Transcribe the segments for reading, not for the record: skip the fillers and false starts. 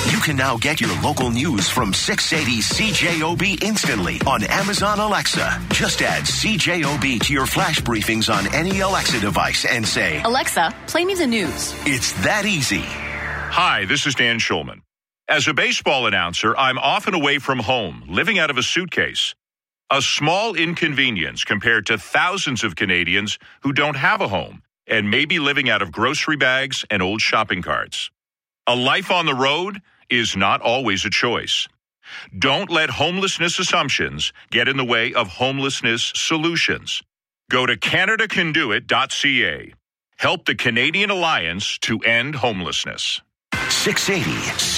You can now get your local news from 680 CJOB instantly on Amazon Alexa. Just add CJOB to your flash briefings on any Alexa device and say, Alexa, play me the news. It's that easy. Hi, this is Dan Schulman. As a baseball announcer, I'm often away from home, living out of a suitcase. A small inconvenience compared to thousands of Canadians who don't have a home and may be living out of grocery bags and old shopping carts. A life on the road is not always a choice. Don't let homelessness assumptions get in the way of homelessness solutions. Go to CanadaCanDoIt.ca. Help the Canadian Alliance to end homelessness. 680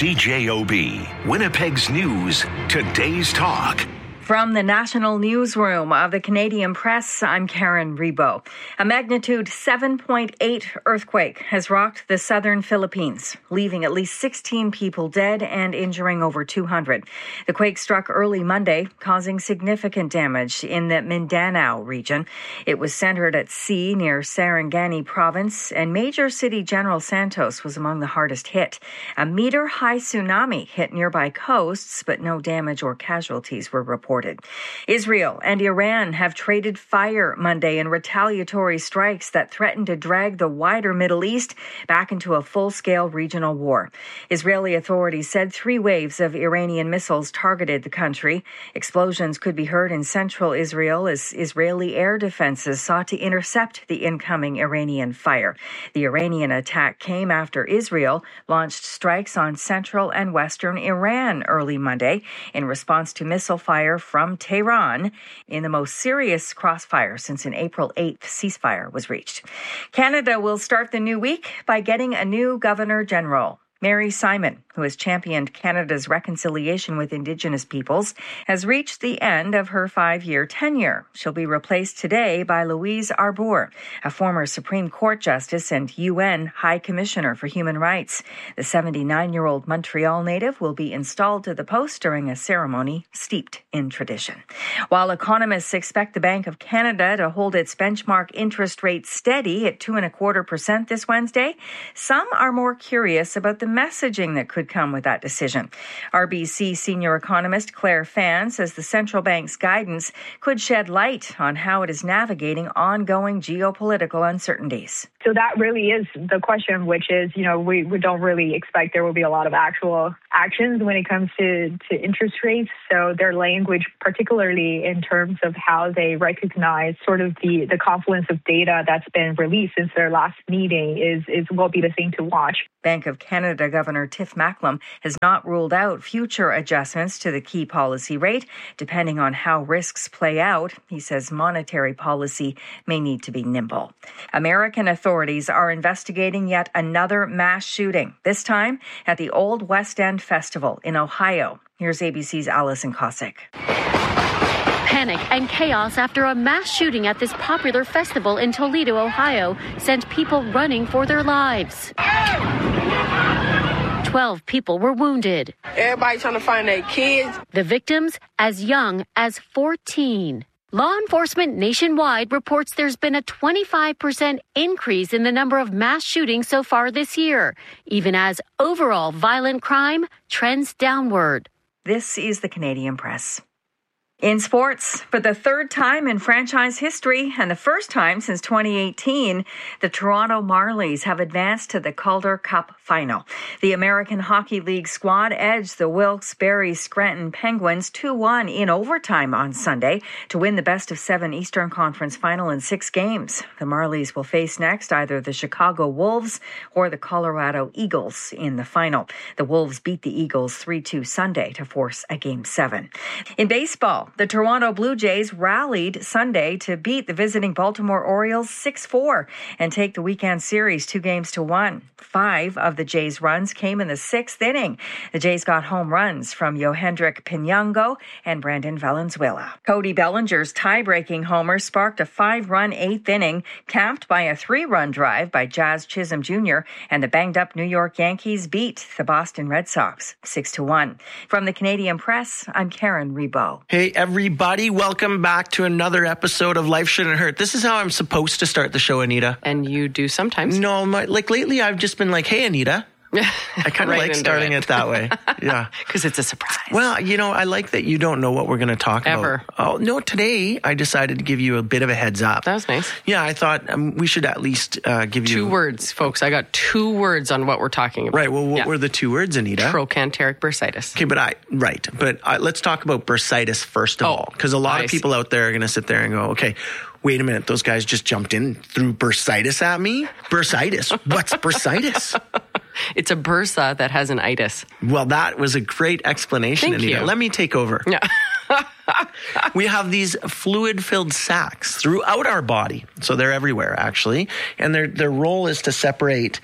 CJOB, Winnipeg's News, Today's Talk. From the National Newsroom of the Canadian Press, I'm Karen Rebo. A magnitude 7.8 earthquake has rocked the southern Philippines, leaving at least 16 people dead and injuring over 200. The quake struck early Monday, causing significant damage in the Mindanao region. It was centered at sea near Sarangani province, and major city General Santos was among the hardest hit. A meter-high tsunami hit nearby coasts, but no damage or casualties were reported. Israel and Iran have traded fire Monday in retaliatory strikes that threaten to drag the wider Middle East back into a full-scale regional war. Israeli authorities said 3 waves of Iranian missiles targeted the country. Explosions could be heard in central Israel as Israeli air defenses sought to intercept the incoming Iranian fire. The Iranian attack came after Israel launched strikes on central and western Iran early Monday in response to missile fire from Tehran in the most serious crossfire since an April 8th ceasefire was reached. Canada will start the new week by getting a new Governor General. Mary Simon, who has championed Canada's reconciliation with Indigenous peoples, has reached the end of her 5-year tenure. She'll be replaced today by Louise Arbour, a former Supreme Court Justice and UN High Commissioner for Human Rights. The 79-year-old Montreal native will be installed to the post during a ceremony steeped in tradition. While economists expect the Bank of Canada to hold its benchmark interest rate steady at 2.25% this Wednesday, some are more curious about the messaging that could come with that decision. RBC senior economist Claire Fan says the central bank's guidance could shed light on how it is navigating ongoing geopolitical uncertainties. So that really is the question, which is, we don't really expect there will be a lot of actual actions when it comes to interest rates. So their language, particularly in terms of how they recognize sort of the confluence of data that's been released since their last meeting will be the thing to watch. Bank of Canada Governor Tiff Macklem has not ruled out future adjustments to the key policy rate, depending on how risks play out. He says monetary policy may need to be nimble. American authorities are investigating yet another mass shooting, this time at the Old West End Festival in Ohio. Here's ABC's Allison Cossack. Panic and chaos after a mass shooting at this popular festival in Toledo, Ohio, sent people running for their lives. 12 people were wounded. Everybody trying to find their kids. The victims as young as 14. Law enforcement nationwide reports there's been a 25% increase in the number of mass shootings so far this year, even as overall violent crime trends downward. This is the Canadian Press. In sports, for the 3rd time in franchise history and the first time since 2018, the Toronto Marlies have advanced to the Calder Cup final. The American Hockey League squad edged the Wilkes-Barre Scranton Penguins 2-1 in overtime on Sunday to win the best-of-7 Eastern Conference final in 6 games. The Marlies will face next either the Chicago Wolves or the Colorado Eagles in the final. The Wolves beat the Eagles 3-2 Sunday to force a Game 7. In baseball, the Toronto Blue Jays rallied Sunday to beat the visiting Baltimore Orioles 6-4 and take the weekend series 2-1. 5 of the Jays' runs came in the 6th inning. The Jays got home runs from Yohendrick Pinango and Brandon Valenzuela. Cody Bellinger's tie-breaking homer sparked a 5-run 8th inning, capped by a 3-run drive by Jazz Chisholm Jr., and the banged-up New York Yankees beat the Boston Red Sox 6-1. From the Canadian Press, I'm Karen Rebo. Hey, everybody. Welcome back to another episode of Life Shouldn't Hurt. This is how I'm supposed to start the show, Anita. And you do sometimes. No, lately I've just been like, hey, Anita, I kind of like starting it that way. Yeah. Because it's a surprise. Well, I like that you don't know what we're going to talk about. Oh, no, today I decided to give you a bit of a heads up. That was nice. Yeah, I thought we should at least give you... 2 words, folks. I got 2 words on what we're talking about. Right. Well, what were the 2 words, Anita? Trochanteric bursitis. Okay, but let's talk about bursitis first of all. Because a lot of people out there are going to sit there and go, okay, wait a minute, those guys just jumped in, threw bursitis at me? Bursitis? What's bursitis? It's a bursa that has an itis. Well, that was a great explanation, Thank Anita. you. Let me take over. Yeah. We have these fluid-filled sacs throughout our body. So they're everywhere, actually. And their role is to separate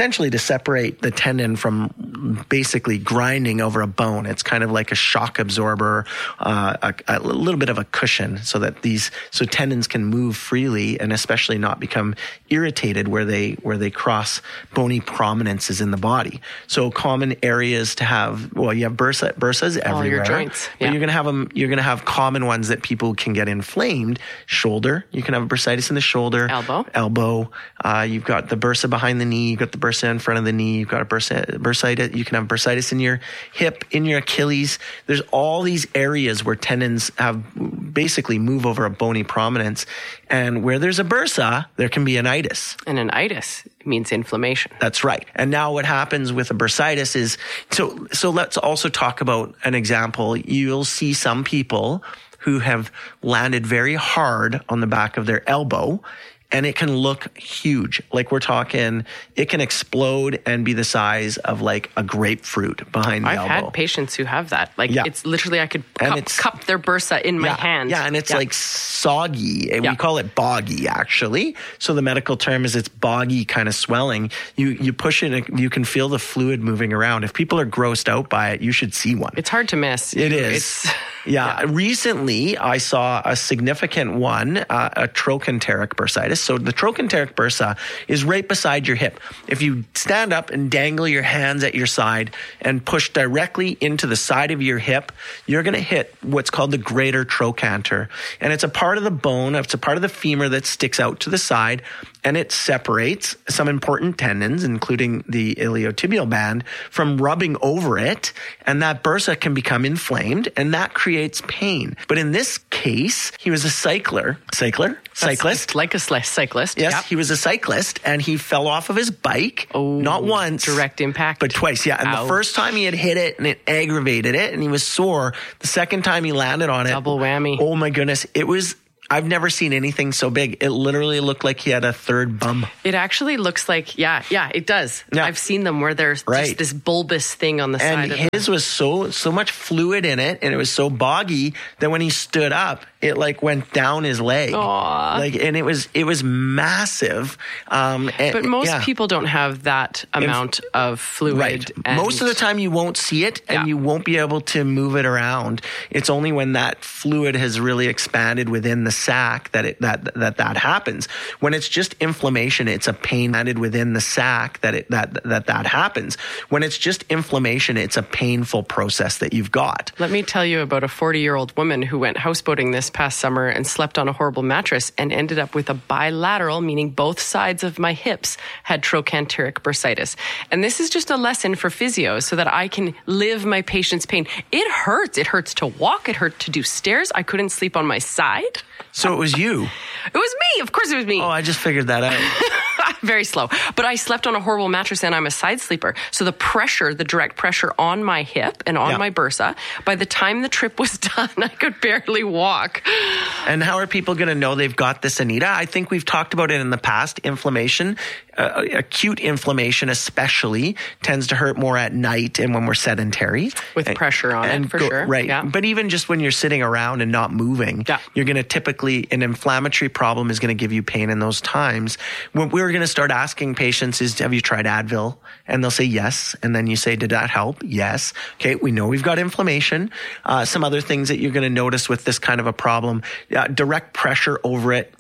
the tendon from basically grinding over a bone. It's kind of like a shock absorber, a little bit of a cushion so that so tendons can move freely and especially not become irritated where they cross bony prominences in the body. So common areas to have, you have bursas everywhere. All your joints. Yeah. But you're going to have common ones that people can get inflamed. Shoulder, you can have bursitis in the shoulder. Elbow. You've got the bursa behind the knee. You've got the bursa in front of the knee. You've got a bursitis. You can have bursitis in your hip, in your Achilles. There's all these areas where tendons have basically move over a bony prominence. And where there's a bursa, there can be an itis. And an itis means inflammation. That's right. And now what happens with a bursitis is, so let's also talk about an example. You'll see some people who have landed very hard on the back of their elbow, and it can look huge. Like we're talking, it can explode and be the size of like a grapefruit behind the elbow. I've had patients who have that. It's literally, I could cup their bursa in my hand. Yeah, and it's like soggy. We call it boggy, actually. So the medical term is it's boggy kind of swelling. You push it, you can feel the fluid moving around. If people are grossed out by it, you should see one. It's hard to miss. It is. Yeah. Recently, I saw a significant one, a trochanteric bursitis. So the trochanteric bursa is right beside your hip. If you stand up and dangle your hands at your side and push directly into the side of your hip, you're going to hit what's called the greater trochanter. And it's a part of the bone, it's a part of the femur that sticks out to the side, and it separates some important tendons, including the iliotibial band, from rubbing over it. And that bursa can become inflamed, and that creates pain. But in this case, he was a cyclist. Like a cyclist. Yes, yep. He was a cyclist, and he fell off of his bike, not once. Direct impact. But twice, yeah. And Ouch. The first time he had hit it, and it aggravated it, and he was sore. The second time he landed on it. Double whammy. Oh my goodness. I've never seen anything so big. It literally looked like he had a third bum. It actually looks like, it does. Yeah. I've seen them where there's just this bulbous thing on the side of it. And his was so much fluid in it, and it was so boggy that when he stood up, it like went down his leg. Aww. And it was massive. But most people don't have that amount of fluid. Right. Most of the time you won't see it, and you won't be able to move it around. It's only when that fluid has really expanded within the sac that happens. When it's just inflammation, it's a pain added within the sac that happens. When it's just inflammation, it's a painful process that you've got. Let me tell you about a 40-year-old woman who went houseboating this past summer and slept on a horrible mattress and ended up with a bilateral, meaning both sides of my hips had trochanteric bursitis. And this is just a lesson for physios so that I can live my patient's pain. It hurts. It hurts to walk. It hurt to do stairs. I couldn't sleep on my side. So it was you. It was me. Of course it was me. Oh, I just figured that out. Very slow. But I slept on a horrible mattress and I'm a side sleeper. So the direct pressure on my hip and on my bursa, by the time the trip was done, I could barely walk. And how are people going to know they've got this, Anita? I think we've talked about it in the past. Inflammation, acute inflammation especially, tends to hurt more at night and when we're sedentary. With pressure on it, for sure. Right. Yeah. But even just when you're sitting around and not moving, you're going to typically, an inflammatory problem is going to give you pain in those times. What we're going to start asking patients is, have you tried Advil? And they'll say yes. And then you say, did that help? Yes. Okay, we know we've got inflammation. Some other things that you're going to notice with this kind of a problem, direct pressure over it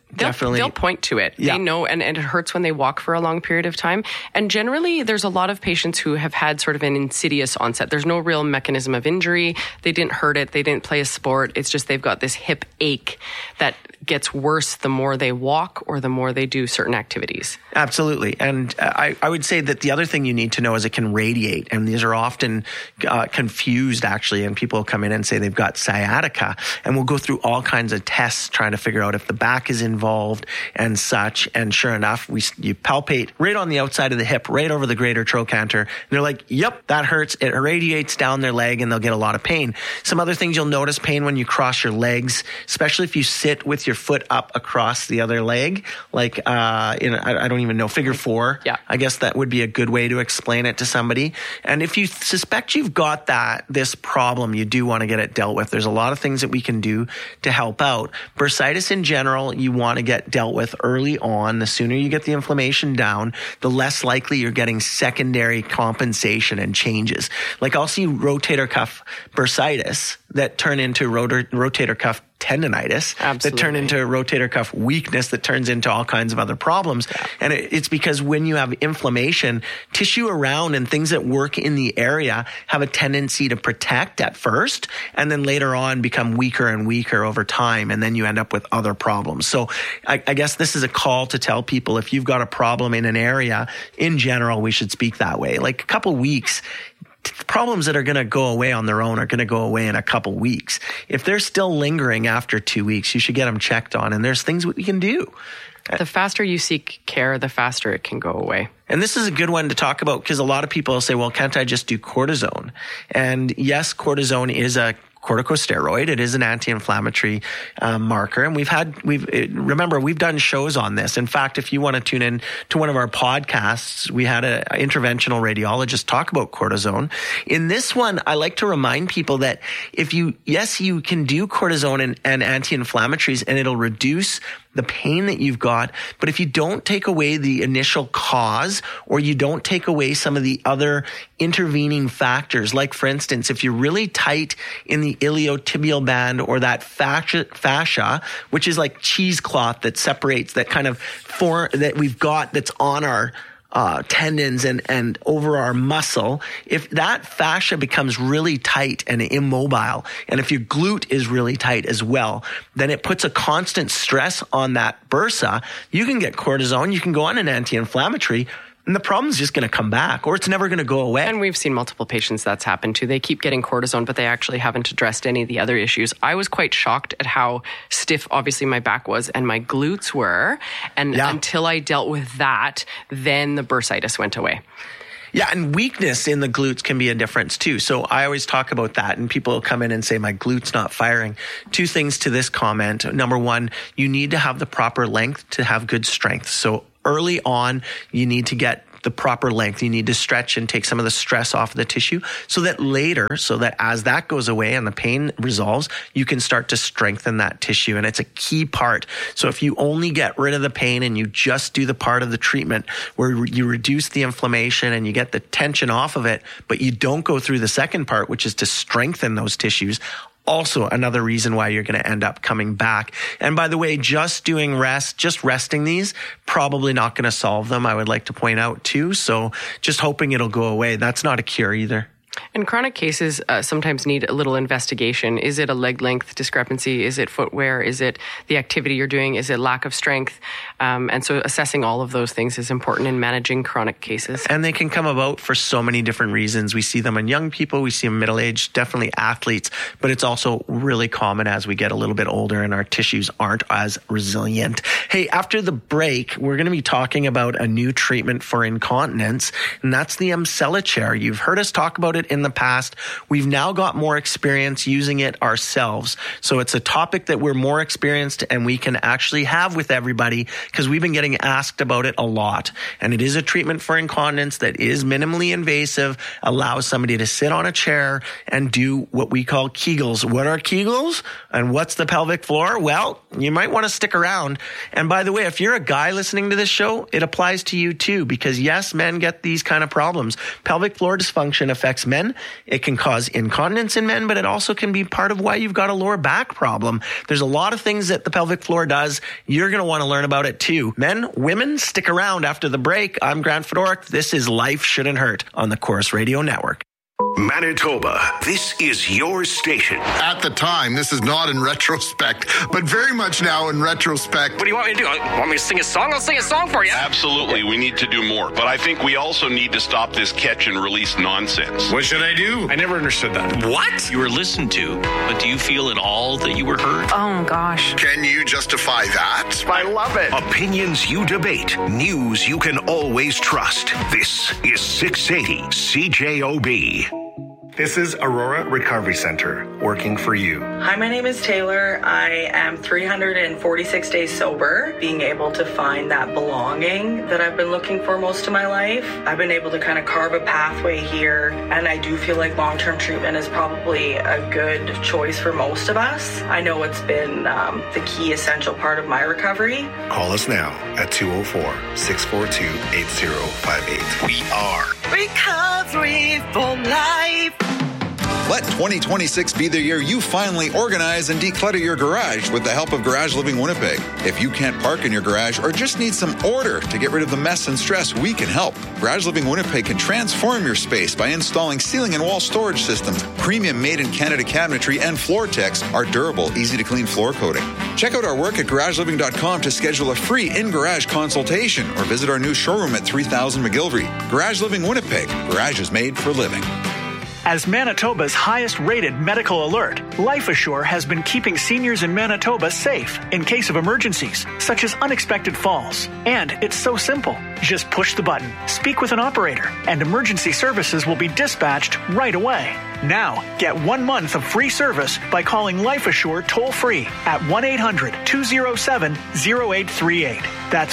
They'll point to it. Yeah. They know, and it hurts when they walk for a long period of time. And generally, there's a lot of patients who have had sort of an insidious onset. There's no real mechanism of injury. They didn't hurt it. They didn't play a sport. It's just they've got this hip ache that gets worse the more they walk or the more they do certain activities. Absolutely. And I would say that the other thing you need to know is it can radiate. And these are often confused, actually. And people come in and say they've got sciatica. And we'll go through all kinds of tests trying to figure out if the back is involved and such. And sure enough, you palpate right on the outside of the hip, right over the greater trochanter. And they're like, yep, that hurts. It radiates down their leg and they'll get a lot of pain. Some other things you'll notice pain when you cross your legs, especially if you sit with your foot up across the other leg, like I don't even know, figure four. Yeah. I guess that would be a good way to explain it to somebody. And if you suspect you've got this problem, you do want to get it dealt with. There's a lot of things that we can do to help out. Bursitis in general, you want to get dealt with early on. The sooner you get the inflammation down, the less likely you're getting secondary compensation and changes. Like I'll see rotator cuff bursitis that turn into rotator cuff tendonitis. Absolutely. That turn into rotator cuff weakness that turns into all kinds of other problems. Yeah. And it's because when you have inflammation, tissue around and things that work in the area have a tendency to protect at first and then later on become weaker and weaker over time. And then you end up with other problems. So I guess this is a call to tell people if you've got a problem in an area, in general, we should speak that way. Like a couple weeks, problems that are going to go away on their own are going to go away in a couple weeks. If they're still lingering after 2 weeks, you should get them checked on. And there's things we can do. The faster you seek care, the faster it can go away. And this is a good one to talk about because a lot of people say, well, can't I just do cortisone? And yes, cortisone is a corticosteroid. It is an anti-inflammatory marker. And we've done shows on this. In fact, if you want to tune in to one of our podcasts, we had an interventional radiologist talk about cortisone. In this one, I like to remind people that you can do cortisone and anti-inflammatories and it'll reduce the pain that you've got. But if you don't take away the initial cause or you don't take away some of the other intervening factors, like for instance, if you're really tight in the iliotibial band or that fascia, which is like cheesecloth that separates that kind of that we've got that's on our tendons and over our muscle, if that fascia becomes really tight and immobile, and if your glute is really tight as well, then it puts a constant stress on that bursa. You can get cortisone, you can go on an anti-inflammatory, and the problem's just going to come back or it's never going to go away. And we've seen multiple patients that's happened to. They keep getting cortisone, but they actually haven't addressed any of the other issues. I was quite shocked at how stiff, obviously, my back was and my glutes were. And until I dealt with that, then the bursitis went away. Yeah, and weakness in the glutes can be a difference too. So I always talk about that, and people will come in and say, my glute's not firing. Two things to this comment. Number one, you need to have the proper length to have good strength. So early on, you need to get the proper length. You need to stretch and take some of the stress off of the tissue so that as that goes away and the pain resolves, you can start to strengthen that tissue. And it's a key part. So if you only get rid of the pain and you just do the part of the treatment where you reduce the inflammation and you get the tension off of it, but you don't go through the second part, which is to strengthen those tissues, also another reason why you're going to end up coming back. And by the way, just resting these, probably not going to solve them, I would like to point out too. So just hoping it'll go away. That's not a cure either. And chronic cases sometimes need a little investigation. Is it a leg length discrepancy? Is it footwear? Is it the activity you're doing? Is it lack of strength? And so assessing all of those things is important in managing chronic cases. And they can come about for so many different reasons. We see them in young people. We see them middle-aged, definitely athletes. But it's also really common as we get a little bit older and our tissues aren't as resilient. Hey, after the break, we're going to be talking about a new treatment for incontinence, and that's the Emcellachare. You've heard us talk about it in the past. We've now got more experience using it ourselves. So it's a topic that we're more experienced and we can actually have with everybody because we've been getting asked about it a lot. And it is a treatment for incontinence that is minimally invasive, allows somebody to sit on a chair and do what we call Kegels. What are Kegels? And what's the pelvic floor? Well, you might want to stick around. And by the way, if you're a guy listening to this show, it applies to you too, because yes, men get these kind of problems. Pelvic floor dysfunction affects men men. It can cause incontinence in men, but it also can be part of why you've got a lower back problem. There's a lot of things that the pelvic floor does. You're going to want to learn about it too. Men, women, stick around after the break. I'm Grant Fedoruk. This is Life Shouldn't Hurt on the Corus Radio Network. Manitoba, this is your station. At the time, this is not in retrospect, but very much now in retrospect. What do you want me to do? Want me to sing a song? I'll sing a song for you. Absolutely, we need to do more. But I think we also need to stop this catch and release nonsense. What should I do? I never understood that. What? You were listened to, but do you feel at all that you were heard? Oh, gosh. Can you justify that? I love it. Opinions you debate, news you can always trust. This is 680 CJOB. This is Aurora Recovery Center, working for you. Hi, my name is Taylor. I am 346 days sober, being able to find that belonging that I've been looking for most of my life. I've been able to kind of carve a pathway here, and I do feel like long-term treatment is probably a good choice for most of us. I know it's been the key essential part of my recovery. Call us now at 204-642-8058. We are Recovery for Life. Let 2026 be the year you finally organize and declutter your garage with the help of Garage Living Winnipeg. If you can't park in your garage or just need some order to get rid of the mess and stress, we can help. Garage Living Winnipeg can transform your space by installing ceiling and wall storage systems, premium made-in-Canada cabinetry, and floor techs, our durable, easy-to-clean floor coating. Check out our work at garageliving.com to schedule a free in-garage consultation or visit our new showroom at 3000 McGilvery. Garage Living Winnipeg. Garage is made for living. As Manitoba's highest-rated medical alert, LifeAssure has been keeping seniors in Manitoba safe in case of emergencies, such as unexpected falls. And it's so simple. Just push the button, speak with an operator, and emergency services will be dispatched right away. Now, get 1 month of free service by calling LifeAssure toll-free at 1-800-207-0838. That's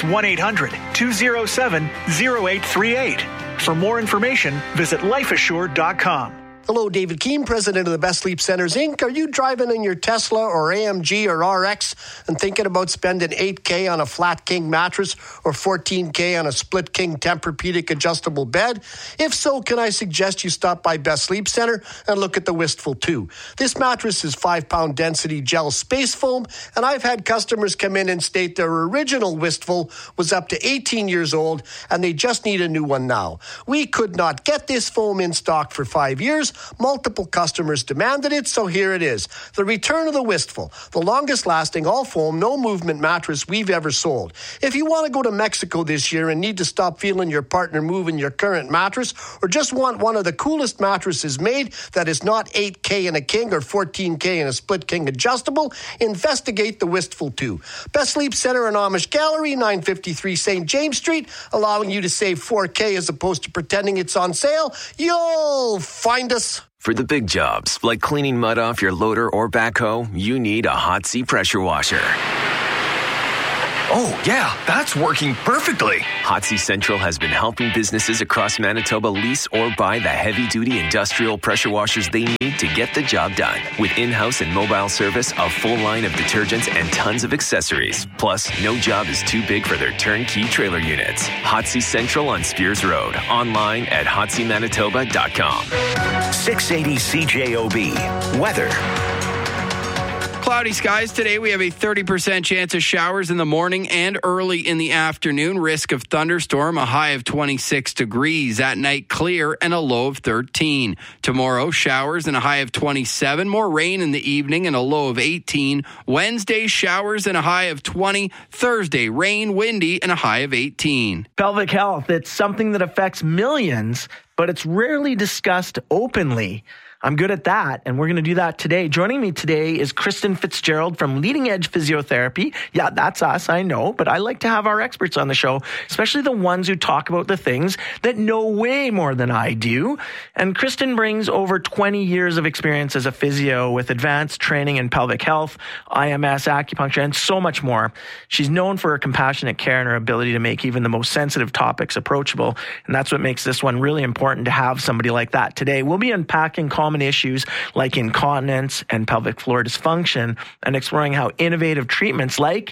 1-800-207-0838. For more information, visit lifeassure.com. Hello, David Keane, president of the Best Sleep Centers, Inc. Are you driving in your Tesla or AMG or RX and thinking about spending $8,000 on a flat king mattress or $14,000 on a split king Tempur-Pedic adjustable bed? If so, can I suggest you stop by Best Sleep Center and look at the Wistful 2? This mattress is 5-pound density gel space foam, and I've had customers come in and state their original Wistful was up to 18 years old and they just need a new one now. We could not get this foam in stock for 5 years. Multiple customers demanded it, so here it is. The return of the Wistful, the longest-lasting all-foam, no-movement mattress we've ever sold. If you want to go to Mexico this year and need to stop feeling your partner moving your current mattress, or just want one of the coolest mattresses made that is not $8,000 in a king or $14,000 in a split king adjustable, investigate the Wistful 2. Best Sleep Center and Amish Gallery, 953 St. James Street, allowing you to save $4,000 as opposed to pretending it's on sale. You'll find us. For the big jobs, like cleaning mud off your loader or backhoe, you need a Hot Sea pressure washer. Oh, yeah, that's working perfectly. Hot Sea Central has been helping businesses across Manitoba lease or buy the heavy-duty industrial pressure washers they need to get the job done. With in-house and mobile service, a full line of detergents, and tons of accessories. Plus, no job is too big for their turnkey trailer units. Hot Sea Central on Spears Road. Online at hotseamanitoba.com. 680 CJOB. Weather. Cloudy skies today. We have a 30% chance of showers in the morning and early in the afternoon. Risk of thunderstorm, a high of 26 degrees. At night, clear and a low of 13. Tomorrow, showers and a high of 27. More rain in the evening and a low of 18. Wednesday, showers and a high of 20. Thursday, rain, windy, and a high of 18. Pelvic health, it's something that affects millions, but it's rarely discussed openly. I'm good at that, and we're going to do that today. Joining me today is Kristen Fitzgerald from Leading Edge Physiotherapy. Yeah, that's us, I know, but I like to have our experts on the show, especially the ones who talk about the things that know way more than I do. And Kristen brings over 20 years of experience as a physio with advanced training in pelvic health, IMS, acupuncture, and so much more. She's known for her compassionate care and her ability to make even the most sensitive topics approachable, and that's what makes this one really important to have somebody like that today. We'll be unpacking common issues like incontinence and pelvic floor dysfunction and exploring how innovative treatments like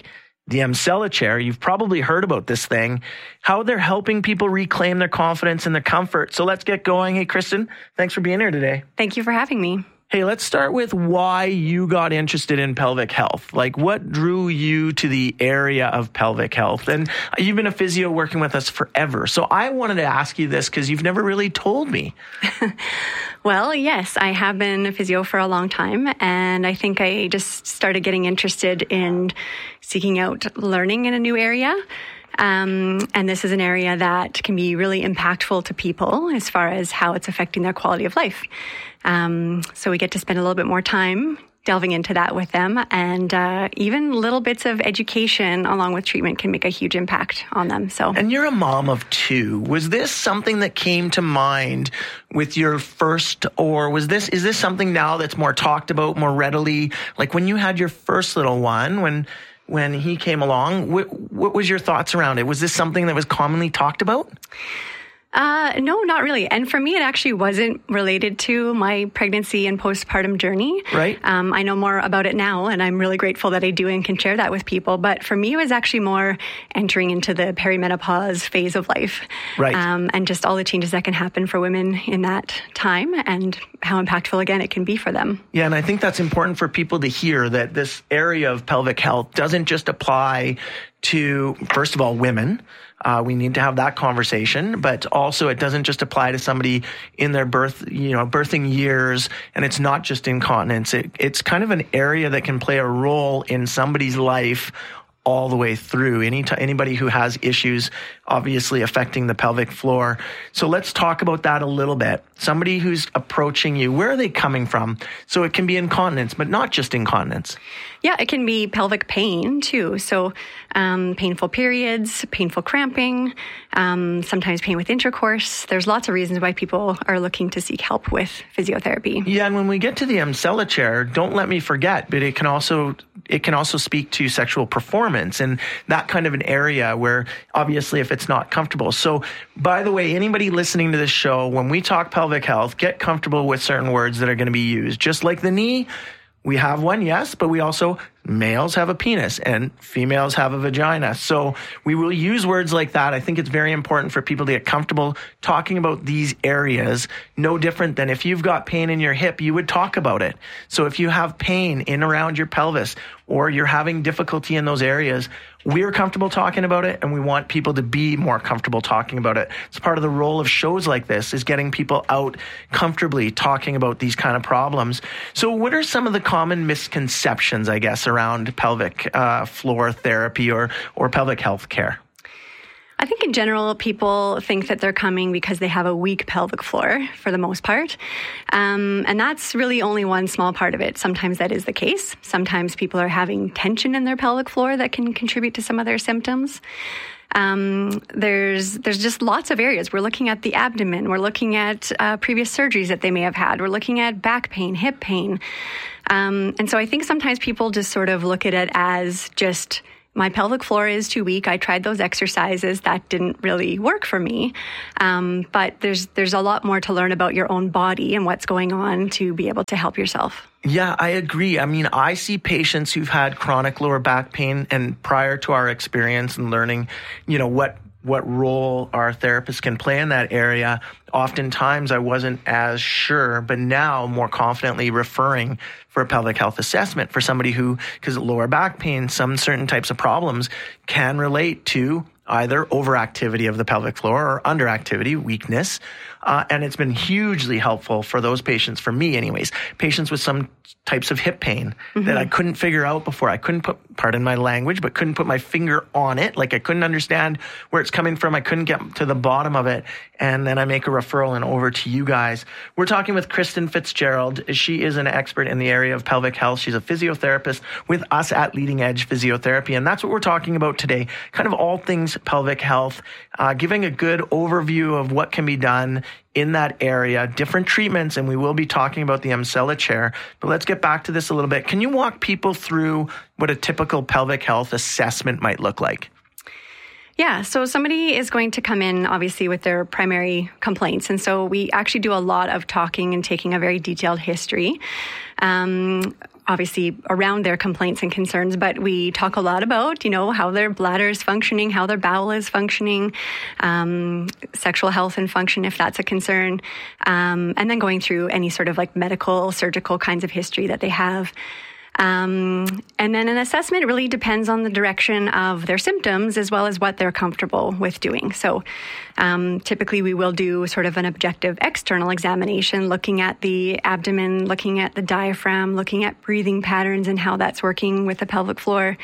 the Emsella chair. You've probably heard about this thing, how they're helping people reclaim their confidence and their comfort. So let's get going. Hey, Kristen, thanks for being here today. Thank you for having me. Hey, let's start with why you got interested in pelvic health. Like, what drew you to the area of pelvic health? And you've been a physio working with us forever. So I wanted to ask you this because you've never really told me. Well, yes, I have been a physio for a long time. And I think I just started getting interested in seeking out learning in a new area. And this is an area that can be really impactful to people as far as how it's affecting their quality of life. So we get to spend a little bit more time delving into that with them. And even little bits of education along with treatment can make a huge impact on them. And you're a mom of 2. Was this something that came to mind with your first, or is this something now that's more talked about more readily? Like when you had your first little one, when he came along, what was your thoughts around it? Was this something that was commonly talked about? No, not really. And for me, it actually wasn't related to my pregnancy and postpartum journey. Right. I know more about it now, and I'm really grateful that I do and can share that with people. But for me, it was actually more entering into the perimenopause phase of life. Right. And just all the changes that can happen for women in that time and how impactful, again, it can be for them. Yeah, and I think that's important for people to hear, that this area of pelvic health doesn't just apply to, first of all, women. We need to have that conversation, but also it doesn't just apply to somebody in their birthing years, and it's not just incontinence. It's kind of an area that can play a role in somebody's life all the way through. Anybody who has issues obviously affecting the pelvic floor. So let's talk about that a little bit. Somebody who's approaching you, where are they coming from? So it can be incontinence, but not just incontinence. Yeah, it can be pelvic pain too. So painful periods, painful cramping, sometimes pain with intercourse. There's lots of reasons why people are looking to seek help with physiotherapy. Yeah, and when we get to the Emsella chair, don't let me forget, but it can also speak to sexual performance and that kind of an area where obviously if it's not comfortable. So by the way, anybody listening to this show, when we talk pelvic health, get comfortable with certain words that are going to be used. Just like the knee, we have one, yes, but we also, males have a penis and females have a vagina. So we will use words like that. I think it's very important for people to get comfortable talking about these areas. No different than if you've got pain in your hip, you would talk about it. So if you have pain in around your pelvis or you're having difficulty in those areas, we're comfortable talking about it, and we want people to be more comfortable talking about it. It's part of the role of shows like this, is getting people out comfortably talking about these kind of problems. So what are some of the common misconceptions, I guess, around pelvic floor therapy or pelvic health care? I think in general, people think that they're coming because they have a weak pelvic floor for the most part. And that's really only one small part of it. Sometimes that is the case. Sometimes people are having tension in their pelvic floor that can contribute to some of their symptoms. There's just lots of areas. We're looking at the abdomen. We're looking at previous surgeries that they may have had. We're looking at back pain, hip pain. And so I think sometimes people just sort of look at it as just, my pelvic floor is too weak. I tried those exercises. That didn't really work for me. But there's a lot more to learn about your own body and what's going on to be able to help yourself. Yeah, I agree. I mean, I see patients who've had chronic lower back pain, and prior to our experience and learning, what role our therapists can play in that area, oftentimes I wasn't as sure, but now more confidently referring for a pelvic health assessment for somebody who, because lower back pain, some certain types of problems can relate to either overactivity of the pelvic floor or underactivity, weakness. And it's been hugely helpful for those patients, for me anyways, patients with some types of hip pain that I couldn't figure out before. I couldn't pardon my language, but couldn't put my finger on it. Like I couldn't understand where it's coming from. I couldn't get to the bottom of it. And then I make a referral and over to you guys. We're talking with Kristen Fitzgerald. She is an expert in the area of pelvic health. She's a physiotherapist with us at Leading Edge Physiotherapy. And that's what we're talking about today. Kind of all things pelvic health, giving a good overview of what can be done in that area, different treatments, and we will be talking about the Emsella chair. But let's get back to this a little bit. Can you walk people through what a typical pelvic health assessment might look like? Yeah, so somebody is going to come in, obviously, with their primary complaints. And so we actually do a lot of talking and taking a very detailed history. obviously around their complaints and concerns, but we talk a lot about, how their bladder is functioning, how their bowel is functioning, sexual health and function, if that's a concern, and then going through any sort of like medical, surgical kinds of history that they have. And then an assessment really depends on the direction of their symptoms as well as what they're comfortable with doing. So typically we will do sort of an objective external examination, looking at the abdomen, looking at the diaphragm, looking at breathing patterns and how that's working with the pelvic floor.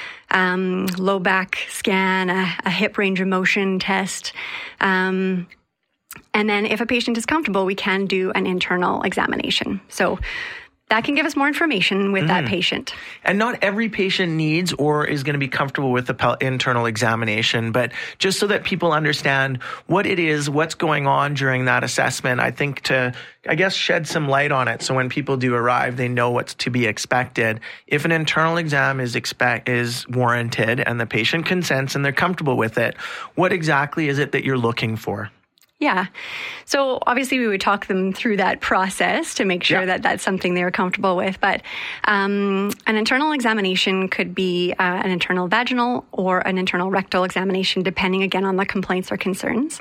Low back scan, a hip range of motion test. And then if a patient is comfortable, we can do an internal examination. So that can give us more information with that patient. And not every patient needs or is going to be comfortable with the internal examination, but just so that people understand what it is, what's going on during that assessment, I think to, shed some light on it. So when people do arrive, they know what's to be expected. If an internal exam is warranted and the patient consents and they're comfortable with it, what exactly is it that you're looking for? Yeah. So obviously we would talk them through that process to make sure that that's something they're comfortable with. But an internal examination could be an internal vaginal or an internal rectal examination, depending again on the complaints or concerns.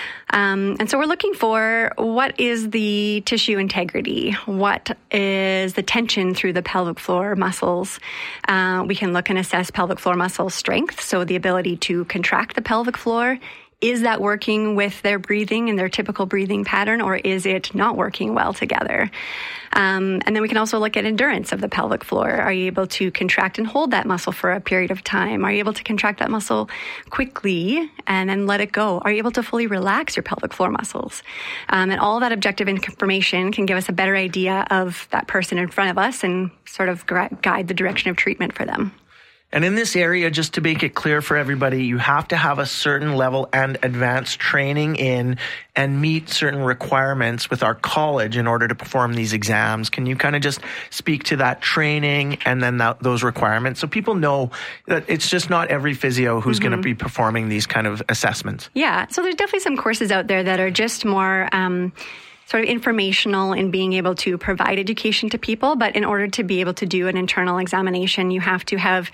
And so we're looking for what is the tissue integrity? What is the tension through the pelvic floor muscles? We can look and assess pelvic floor muscle strength, so the ability to contract the pelvic floor. Is that working with their breathing and their typical breathing pattern, or is it not working well together? And then we can also look at endurance of the pelvic floor. Are you able to contract and hold that muscle for a period of time? Are you able to contract that muscle quickly and then let it go? Are you able to fully relax your pelvic floor muscles? And all that objective information can give us a better idea of that person in front of us and sort of guide the direction of treatment for them. And in this area, just to make it clear for everybody, you have to have a certain level and advanced training in and meet certain requirements with our college in order to perform these exams. Can you kind of just speak to that training and then those requirements so people know that it's just not every physio who's going to be performing these kind of assessments? Yeah, so there's definitely some courses out there that are just more sort of informational in being able to provide education to people. But in order to be able to do an internal examination, you have to have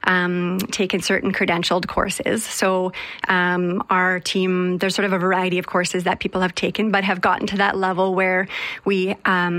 taken certain credentialed courses. So our team, there's sort of a variety of courses that people have taken, but have gotten to that level where we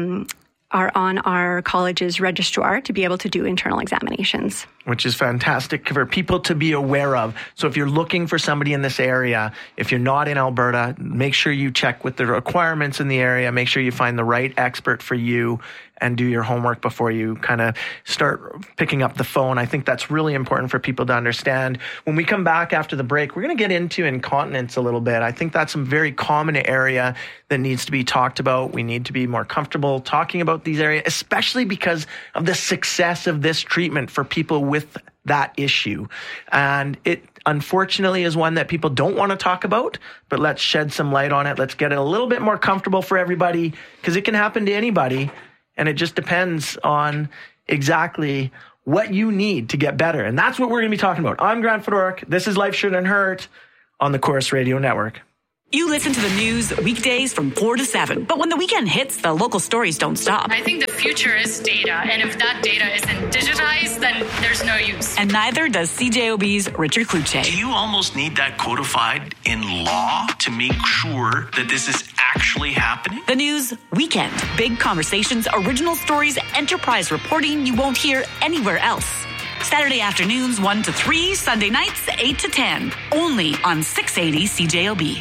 are on our college's registrar to be able to do internal examinations. Which is fantastic for people to be aware of. So if you're looking for somebody in this area, if you're not in Alberta, make sure you check with the requirements in the area. Make sure you find the right expert for you and do your homework before you kind of start picking up the phone. I think that's really important for people to understand. When we come back after the break, we're going to get into incontinence a little bit. I think that's a very common area that needs to be talked about. We need to be more comfortable talking about these areas, especially because of the success of this treatment for people with that issue. And it unfortunately is one that people don't want to talk about, but let's shed some light on it. Let's get it a little bit more comfortable for everybody, because it can happen to anybody. And it just depends on exactly what you need to get better. And that's what we're going to be talking about. I'm Grant Fedoruk. This is Life Shouldn't Hurt on the Chorus Radio Network. You listen to the news weekdays from 4 to 7. But when the weekend hits, the local stories don't stop. I think the future is data. And if that data isn't digitized, then there's no use. And neither does CJOB's Richard Kluche. Do you almost need that codified in law to make sure that this is actually happening? The news weekend. Big conversations, original stories, enterprise reporting you won't hear anywhere else. Saturday afternoons 1 to 3, Sunday nights 8 to 10. Only on 680 CJOB.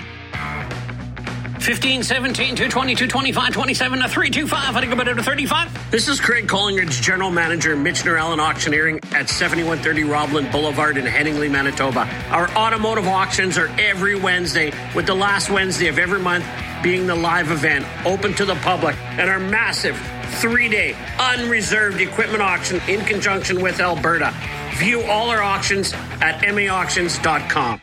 15, 17, 220, 225, 27 to 325. I think about it to 35. This is Craig Collingridge, General Manager, Michener Allen Auctioneering at 7130 Roblin Boulevard in Headingley, Manitoba. Our automotive auctions are every Wednesday, with the last Wednesday of every month being the live event, open to the public, and our massive 3-day unreserved equipment auction in conjunction with Alberta. View all our auctions at maauctions.com.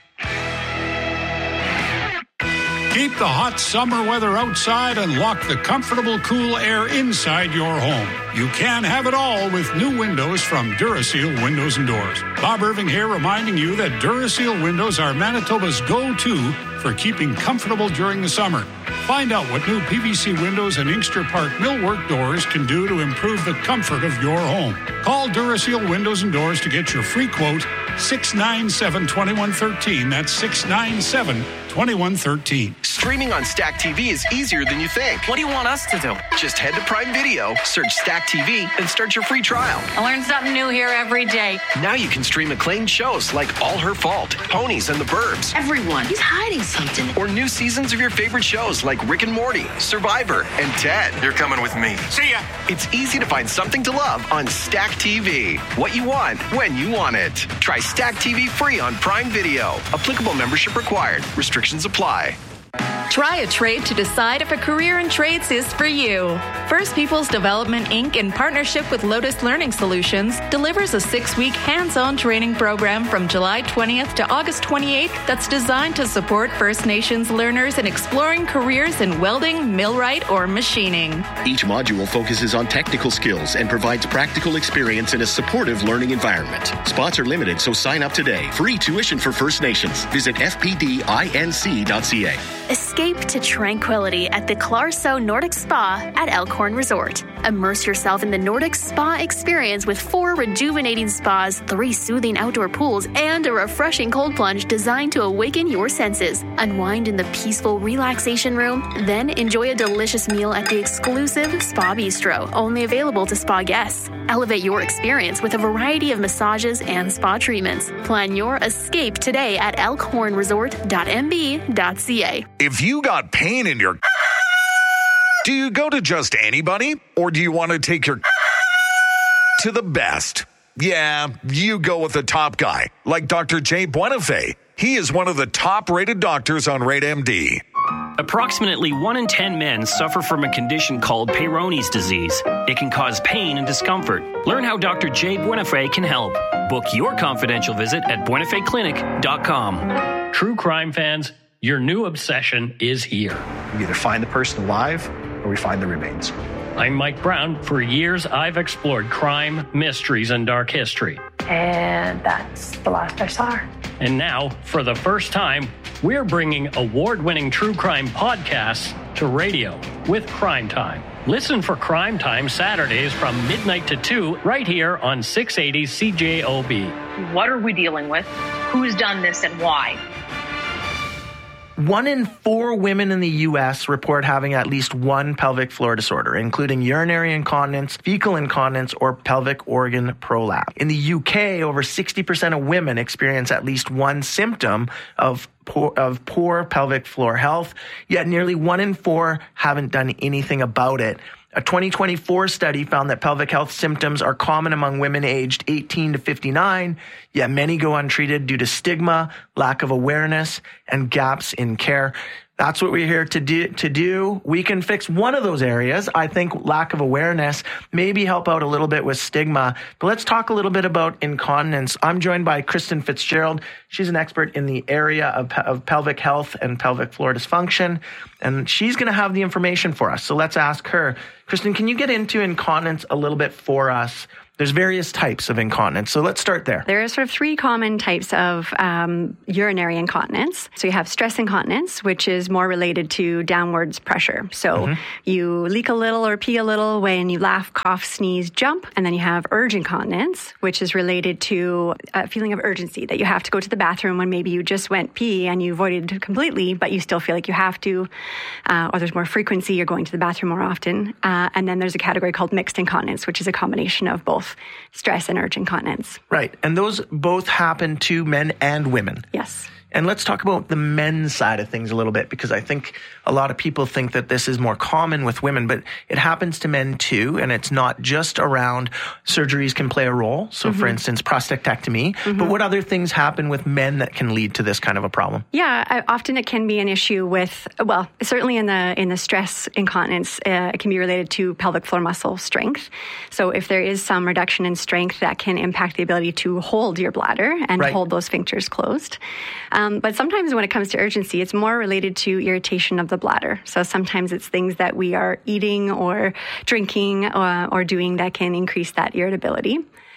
Keep the hot summer weather outside and lock the comfortable, cool air inside your home. You can have it all with new windows from Duraseal Windows and Doors. Bob Irving here, reminding you that Duraseal windows are Manitoba's go-to for keeping comfortable during the summer. Find out what new PVC windows and Inkster Park millwork doors can do to improve the comfort of your home. Call Duraseal Windows and Doors to get your free quote, 697-2113. That's 697-2113. Streaming on Stack TV is easier than you think. What do you want us to do? Just head to Prime Video, search Stack TV, and start your free trial. I learn something new here every day. Now you can stream acclaimed shows like All Her Fault, Ponies and the Burbs. Everyone, he's hiding something. Or new seasons of your favorite shows like Rick and Morty, Survivor, and Ted. You're coming with me. See ya! It's easy to find something to love on Stack TV. What you want, when you want it. Try Stack TV free on Prime Video. Applicable membership required. Restrictions apply. Try a trade to decide if a career in trades is for you. First Peoples Development, Inc., in partnership with Lotus Learning Solutions, delivers a 6-week hands-on training program from July 20th to August 28th that's designed to support First Nations learners in exploring careers in welding, millwright, or machining. Each module focuses on technical skills and provides practical experience in a supportive learning environment. Spots are limited, so sign up today. Free tuition for First Nations. Visit fpdinc.ca. Escape to tranquility at the Clarso Nordic Spa at Elkhorn Resort. Immerse yourself in the Nordic Spa experience with 4 rejuvenating spas, 3 soothing outdoor pools, and a refreshing cold plunge designed to awaken your senses. Unwind in the peaceful relaxation room, then enjoy a delicious meal at the exclusive Spa Bistro, only available to spa guests. Elevate your experience with a variety of massages and spa treatments. Plan your escape today at elkhornresort.mb.ca. If you got pain in your... Do you go to just anybody? Or do you want to take your... to the best? Yeah, you go with the top guy, like Dr. Jay Buenafé. He is one of the top-rated doctors on RateMD. Approximately 1 in 10 men suffer from a condition called Peyronie's disease. It can cause pain and discomfort. Learn how Dr. Jay Buenafé can help. Book your confidential visit at buenafeclinic.com. True crime fans, your new obsession is here. We either find the person alive or we find the remains. I'm Mike Brown. For years, I've explored crime, mysteries, and dark history. And that's the last I saw her. And now, for the first time, we're bringing award-winning true crime podcasts to radio with Crime Time. Listen for Crime Time Saturdays from midnight to 2 right here on 680 CJOB. What are we dealing with? Who's done this and why? 1 in 4 women in the U.S. report having at least one pelvic floor disorder, including urinary incontinence, fecal incontinence, or pelvic organ prolapse. In the U.K., over 60% of women experience at least one symptom of poor pelvic floor health, yet nearly 1 in 4 haven't done anything about it. A 2024 study found that pelvic health symptoms are common among women aged 18 to 59, yet many go untreated due to stigma, lack of awareness, and gaps in care. That's what we're here to do. We can fix one of those areas. I think lack of awareness, maybe help out a little bit with stigma. But let's talk a little bit about incontinence. I'm joined by Kristen Fitzgerald. She's an expert in the area of pelvic health and pelvic floor dysfunction, and she's going to have the information for us. So let's ask her. Kristen, can you get into incontinence a little bit for us? There's various types of incontinence. So let's start there. There are sort of 3 common types of urinary incontinence. So you have stress incontinence, which is more related to downwards pressure. So you leak a little or pee a little when you laugh, cough, sneeze, jump. And then you have urge incontinence, which is related to a feeling of urgency that you have to go to the bathroom when maybe you just went pee and you avoided it completely, but you still feel like you have to. Or there's more frequency, you're going to the bathroom more often. And then there's a category called mixed incontinence, which is a combination of both stress and urge incontinence. Right. And those both happen to men and women. Yes. And let's talk about the men's side of things a little bit, because I think a lot of people think that this is more common with women, but it happens to men too. And it's not just around surgeries can play a role. So for instance, prostatectomy, but what other things happen with men that can lead to this kind of a problem? Yeah, often it can be an issue with, well, certainly in the stress incontinence, it can be related to pelvic floor muscle strength. So if there is some reduction in strength, that can impact the ability to hold your bladder and hold those sphincters closed. But sometimes when it comes to urgency, it's more related to irritation of the bladder. So sometimes it's things that we are eating or drinking or doing that can increase that irritability.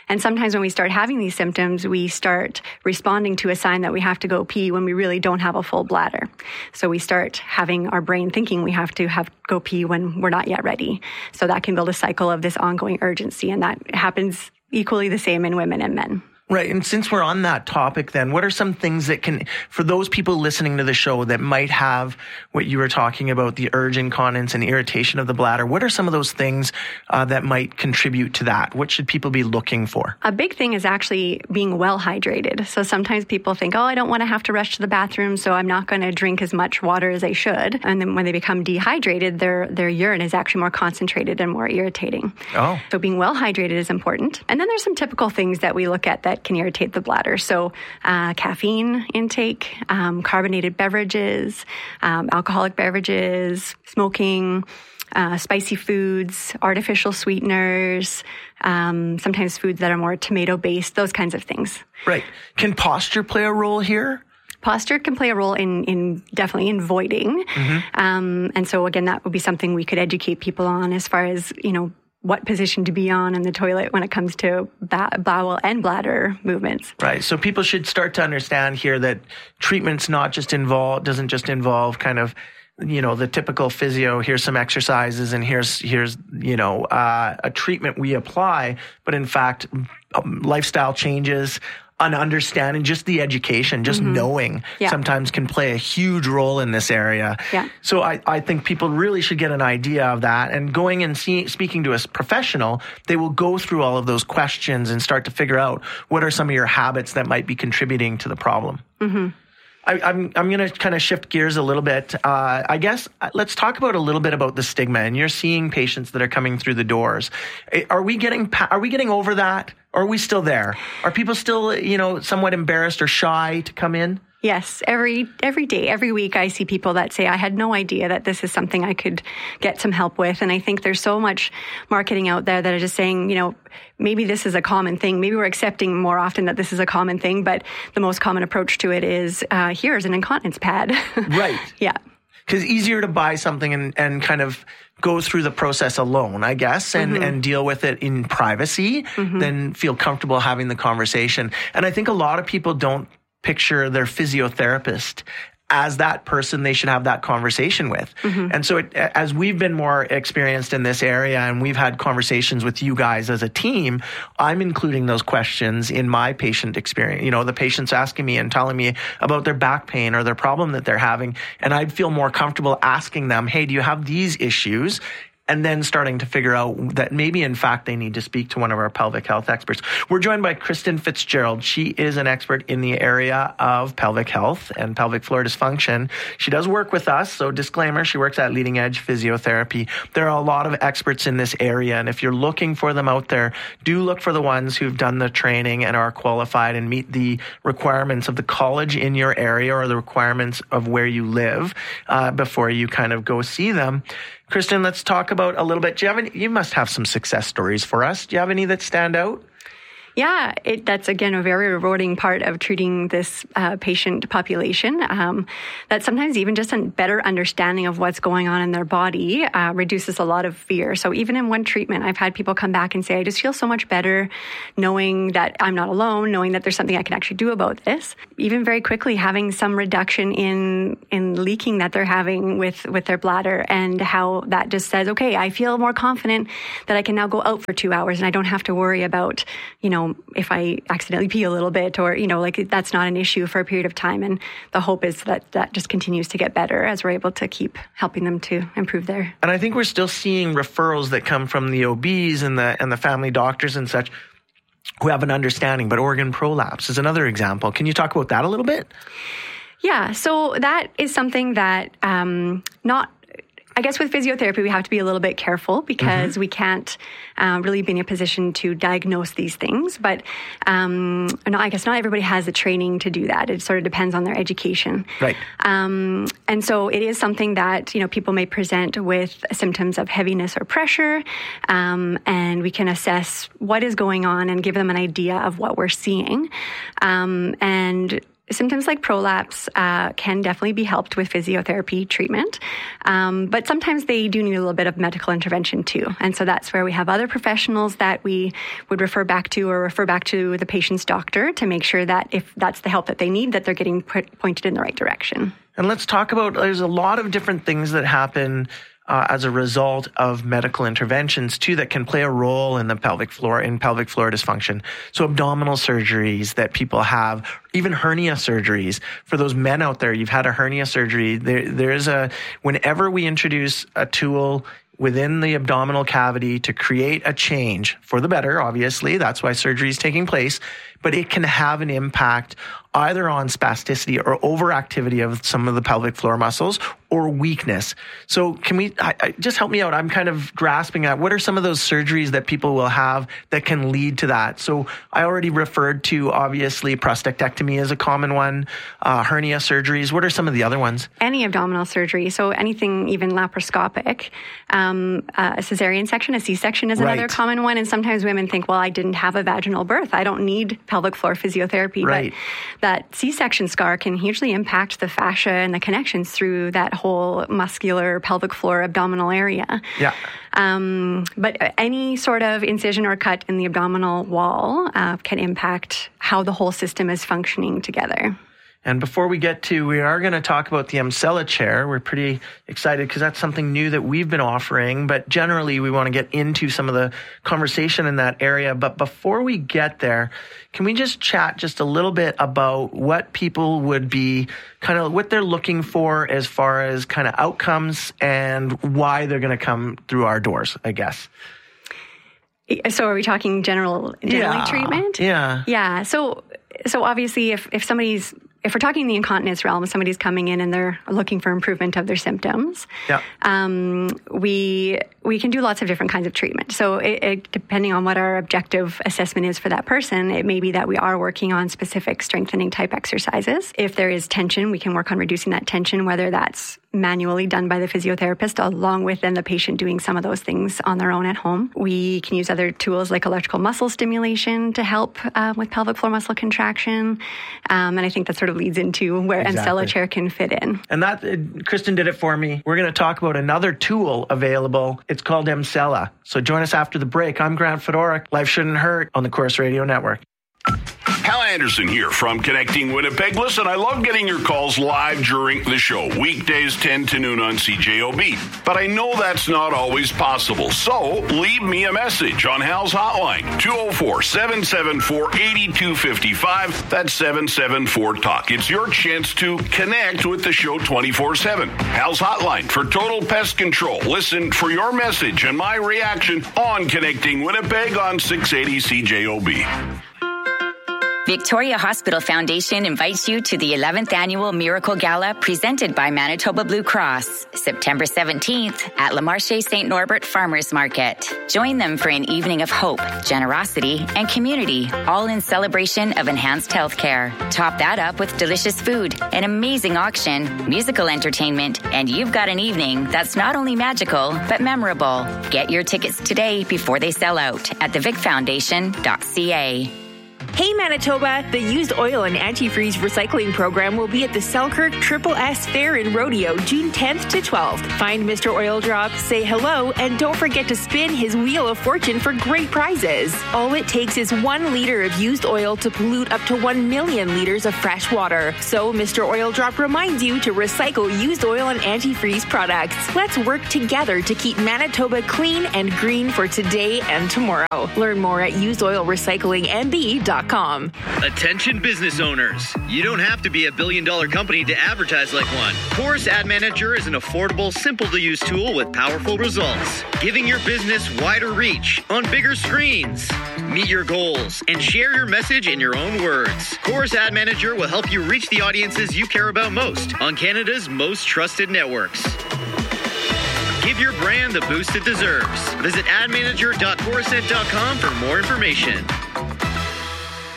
And sometimes when we start having these symptoms, we start responding to a sign that we have to go pee when we really don't have a full bladder. So we start having our brain thinking we have to go pee when we're not yet ready. So that can build a cycle of this ongoing urgency, and that happens equally the same in women and men. Right. And since we're on that topic, then what are some things that can, for those people listening to the show that might have what you were talking about, the urge incontinence and irritation of the bladder, what are some of those things that might contribute to that? What should people be looking for? A big thing is actually being well hydrated. So sometimes people think, I don't want to have to rush to the bathroom, so I'm not going to drink as much water as I should. And then when they become dehydrated, their urine is actually more concentrated and more irritating. Oh. So being well hydrated is important. And then there's some typical things that we look at that can irritate the bladder. So caffeine intake, carbonated beverages, alcoholic beverages, smoking, spicy foods, artificial sweeteners, sometimes foods that are more tomato-based, those kinds of things. Right. Can posture play a role here? Posture can play a role in definitely in voiding. Mm-hmm. And so again, that would be something we could educate people on as far as, what position to be on in the toilet when it comes to bowel and bladder movements. Right. So people should start to understand here that treatment's doesn't just involve kind of, the typical physio, here's some exercises and here's a treatment we apply, but in fact, lifestyle changes, an understanding, just the education, just knowing sometimes can play a huge role in this area. Yeah. So I think people really should get an idea of that, and going and speaking to a professional, they will go through all of those questions and start to figure out what are some of your habits that might be contributing to the problem. Mm-hmm. I'm going to kind of shift gears a little bit. I guess let's talk about a little bit about the stigma. And you're seeing patients that are coming through the doors. Are we getting over that? Or are we still there? Are people still, somewhat embarrassed or shy to come in? Yes, every day, every week, I see people that say, I had no idea that this is something I could get some help with. And I think there's so much marketing out there that are just saying, maybe this is a common thing. Maybe we're accepting more often that this is a common thing, but the most common approach to it is, here's an incontinence pad. Right. Yeah. Because easier to buy something and kind of go through the process alone, I guess, and deal with it in privacy than feel comfortable having the conversation. And I think a lot of people don't picture their physiotherapist as that person they should have that conversation with. And so as we've been more experienced in this area and we've had conversations with you guys as a team, I'm including those questions in my patient experience. The patient's asking me and telling me about their back pain or their problem that they're having. And I'd feel more comfortable asking them, hey, do you have these issues? And then starting to figure out that maybe, in fact, they need to speak to one of our pelvic health experts. We're joined by Kristen Fitzgerald. She is an expert in the area of pelvic health and pelvic floor dysfunction. She does work with us, so disclaimer, she works at Leading Edge Physiotherapy. There are a lot of experts in this area, and if you're looking for them out there, do look for the ones who've done the training and are qualified and meet the requirements of the college in your area or the requirements of where you live before you kind of go see them. Kristen, let's talk about a little bit. You must have some success stories for us. Do you have any that stand out? Yeah, that's, again, a very rewarding part of treating this patient population. That sometimes even just a better understanding of what's going on in their body reduces a lot of fear. So even in one treatment, I've had people come back and say, I just feel so much better knowing that I'm not alone, knowing that there's something I can actually do about this. Even very quickly having some reduction in leaking that they're having with their bladder, and how that just says, okay, I feel more confident that I can now go out for 2 hours and I don't have to worry about, if I accidentally pee a little bit or, that's not an issue for a period of time. And the hope is that that just continues to get better as we're able to keep helping them to improve their. And I think we're still seeing referrals that come from the OBs and the family doctors and such who have an understanding, but organ prolapse is another example. Can you talk about that a little bit? Yeah, so that is something that I guess with physiotherapy, we have to be a little bit careful because we can't really be in a position to diagnose these things. But I guess not everybody has the training to do that. It sort of depends on their education. Right. And so it is something that, people may present with symptoms of heaviness or pressure, and we can assess what is going on and give them an idea of what we're seeing. And symptoms like prolapse can definitely be helped with physiotherapy treatment, but sometimes they do need a little bit of medical intervention too. And so that's where we have other professionals that we would refer back to the patient's doctor to make sure that if that's the help that they need, that they're getting pointed in the right direction. And let's talk about, there's a lot of different things that happen as a result of medical interventions too that can play a role in the pelvic floor dysfunction. So abdominal surgeries that people have, even hernia surgeries. For those men out there, you've had a hernia surgery. Whenever we introduce a tool within the abdominal cavity to create a change for the better, obviously, that's why surgery is taking place, but it can have an impact either on spasticity or overactivity of some of the pelvic floor muscles or weakness. So can we just help me out? I'm kind of grasping at what are some of those surgeries that people will have that can lead to that? So I already referred to, obviously, prostatectomy is a common one, hernia surgeries. What are some of the other ones? Any abdominal surgery. So anything even laparoscopic. A cesarean section, a C-section is another common one. And sometimes women think, well, I didn't have a vaginal birth. I don't need pelvic floor physiotherapy. Right. But that C-section scar can hugely impact the fascia and the connections through that whole muscular pelvic floor abdominal area. Yeah. But any sort of incision or cut in the abdominal wall can impact how the whole system is functioning together. And before we are going to talk about the Emsella chair. We're pretty excited because that's something new that we've been offering. But generally, we want to get into some of the conversation in that area. But before we get there, can we just chat just a little bit about what people would be kind of what they're looking for as far as kind of outcomes and why they're going to come through our doors, I guess. So are we talking generally treatment? Yeah. Yeah. So obviously if we're talking in the incontinence realm, somebody's coming in and they're looking for improvement of their symptoms, we can do lots of different kinds of treatment. So it depending on what our objective assessment is for that person, it may be that we are working on specific strengthening type exercises. If there is tension, we can work on reducing that tension, whether that's manually done by the physiotherapist along with then the patient doing some of those things on their own at home. We can use other tools like electrical muscle stimulation to help with pelvic floor muscle contraction. And I think that sort of leads into where Emsella chair can fit in. And that, Kristen did it for me. We're going to talk about another tool available. It's called Emsella. So join us after the break. I'm Grant Fedorik. Life Shouldn't Hurt on the Corus Radio Network. Hal Anderson here from Connecting Winnipeg. Listen, I love getting your calls live during the show, weekdays 10 to noon on CJOB. But I know that's not always possible. So leave me a message on Hal's hotline, 204-774-8255. That's 774-TALK. It's your chance to connect with the show 24/7. Hal's hotline for total pest control. Listen for your message and my reaction on Connecting Winnipeg on 680 CJOB. Victoria Hospital Foundation invites you to the 11th Annual Miracle Gala presented by Manitoba Blue Cross, September 17th at Le Marché St. Norbert Farmers Market. Join them for an evening of hope, generosity, and community, all in celebration of enhanced healthcare. Top that up with delicious food, an amazing auction, musical entertainment, and you've got an evening that's not only magical, but memorable. Get your tickets today before they sell out at thevicfoundation.ca. Hey Manitoba, the used oil and antifreeze recycling program will be at the Selkirk Triple S Fair in Rodeo, June 10th to 12th. Find Mr. Oil Drop, say hello, and don't forget to spin his Wheel of Fortune for great prizes. All it takes is 1 liter of used oil to pollute up to 1 million liters of fresh water. So Mr. Oil Drop reminds you to recycle used oil and antifreeze products. Let's work together to keep Manitoba clean and green for today and tomorrow. Learn more at usedoilrecyclingmb.com. Attention business owners. You don't have to be a billion-dollar company to advertise like one. Corus Ad Manager is an affordable, simple-to-use tool with powerful results, giving your business wider reach on bigger screens. Meet your goals and share your message in your own words. Corus Ad Manager will help you reach the audiences you care about most on Canada's most trusted networks. Give your brand the boost it deserves. Visit admanager.corusnet.com for more information.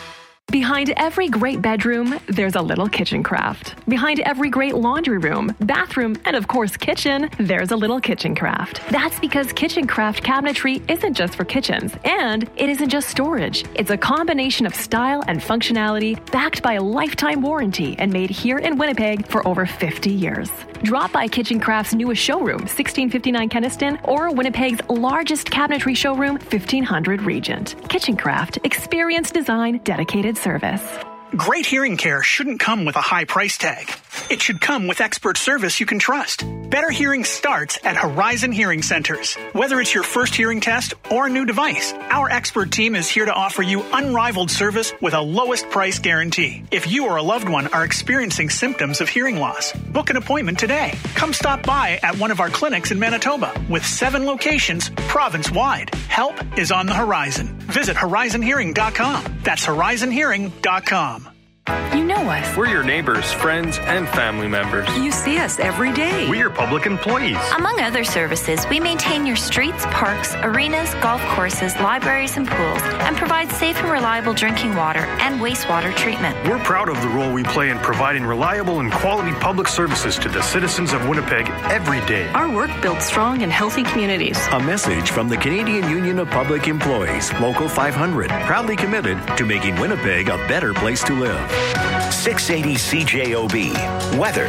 Behind every great bedroom, there's a little kitchen craft. Behind every great laundry room, bathroom, and of course kitchen, there's a little kitchen craft. That's because kitchen craft cabinetry isn't just for kitchens, and it isn't just storage. It's a combination of style and functionality backed by a lifetime warranty and made here in Winnipeg for over 50 years. Drop by Kitchen Craft's newest showroom, 1659 Kenniston, or Winnipeg's largest cabinetry showroom, 1500 Regent. Kitchen Craft, experience design, dedicated service. Great hearing care shouldn't come with a high price tag. It should come with expert service you can trust. Better hearing starts at Horizon Hearing Centers. Whether it's your first hearing test or a new device, our expert team is here to offer you unrivaled service with a lowest price guarantee. If you or a loved one are experiencing symptoms of hearing loss, book an appointment today. Come stop by at one of our clinics in Manitoba with 7 locations province-wide. Help is on the horizon. Visit horizonhearing.com. That's horizonhearing.com. You know us. We're your neighbors, friends, and family members. You see us every day. We're public employees. Among other services, we maintain your streets, parks, arenas, golf courses, libraries, and pools, and provide safe and reliable drinking water and wastewater treatment. We're proud of the role we play in providing reliable and quality public services to the citizens of Winnipeg every day. Our work builds strong and healthy communities. A message from the Canadian Union of Public Employees, Local 500, proudly committed to making Winnipeg a better place to live. 680 CJOB. Weather.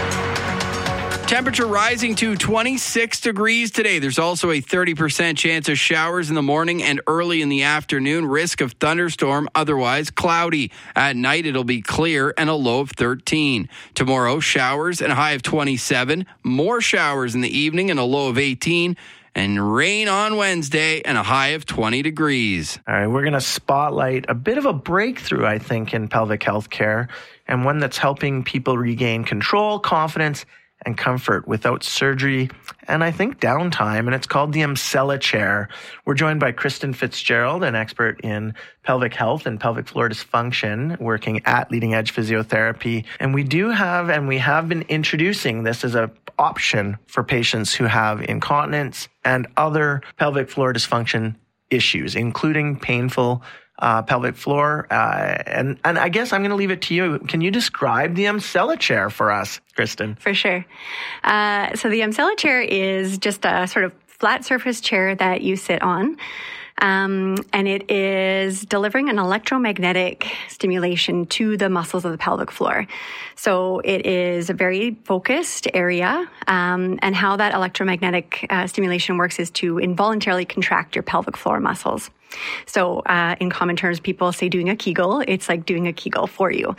Temperature rising to 26 degrees today. There's also a 30% chance of showers in the morning and early in the afternoon. Risk of thunderstorm, otherwise cloudy. At night, it'll be clear and a low of 13. Tomorrow, showers and a high of 27. More showers in the evening and a low of 18. And rain on Wednesday and a high of 20 degrees. All right, we're going to spotlight a bit of a breakthrough, I think, in pelvic health care, and one that's helping people regain control, confidence, and comfort without surgery and I think downtime, and it's called the Emsella chair. We're joined by Kristen Fitzgerald, an expert in pelvic health and pelvic floor dysfunction, working at Leading Edge Physiotherapy. And we have been introducing this as an option for patients who have incontinence and other pelvic floor dysfunction issues, including painful pelvic floor. And I guess I'm going to leave it to you. Can you describe the Emsella chair for us, Kristen? For sure. So the Emsella chair is just a sort of flat surface chair that you sit on. And it is delivering an electromagnetic stimulation to the muscles of the pelvic floor. So it is a very focused area. And how that electromagnetic stimulation works is to involuntarily contract your pelvic floor muscles. So in common terms, people say doing a Kegel. It's like doing a Kegel for you.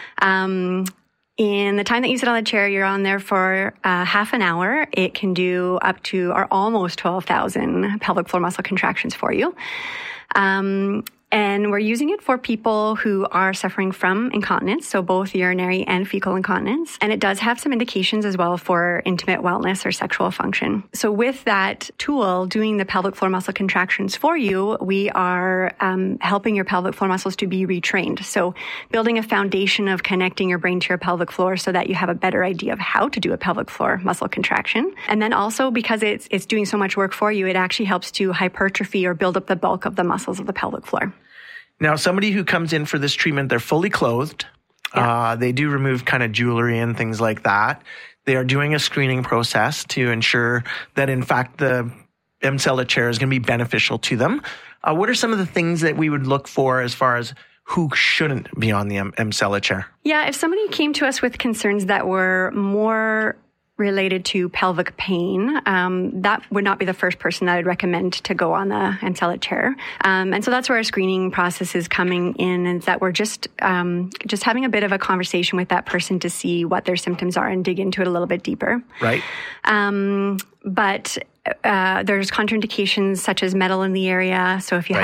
In the time that you sit on the chair, you're on there for half an hour. It can do up to or almost 12,000 pelvic floor muscle contractions for you. And we're using it for people who are suffering from incontinence, so both urinary and fecal incontinence. And it does have some indications as well for intimate wellness or sexual function. So with that tool doing the pelvic floor muscle contractions for you, we are helping your pelvic floor muscles to be retrained. So building a foundation of connecting your brain to your pelvic floor so that you have a better idea of how to do a pelvic floor muscle contraction. And then also because it's doing so much work for you, it actually helps to hypertrophy or build up the bulk of the muscles of the pelvic floor. Now, somebody who comes in for this treatment, they're fully clothed. Yeah. They do remove kind of jewelry and things like that. They are doing a screening process to ensure that, in fact, the Emsella chair is going to be beneficial to them. What are some of the things that we would look for as far as who shouldn't be on the Emsella chair? Yeah, if somebody came to us with concerns that were more related to pelvic pain, that would not be the first person that I'd recommend to go on the Emsella chair. And so that's where our screening process is coming in, and that we're just having a bit of a conversation with that person to see what their symptoms are and dig into it a little bit deeper. Right. But there's contraindications such as metal in the area. So if you have